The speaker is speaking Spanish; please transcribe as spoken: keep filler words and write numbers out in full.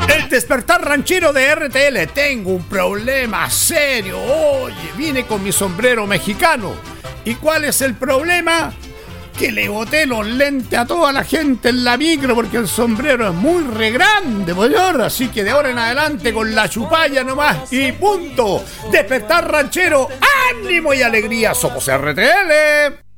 El despertar ranchero de R T L. Tengo un problema serio. Oye, vine con mi sombrero mexicano. ¿Y cuál es el problema? Que le boté los lentes a toda la gente en la micro porque el sombrero es muy re grande, señor. Así que de ahora en adelante con la chupalla nomás y punto. Despertar ranchero, ánimo y alegría. Somos R T L.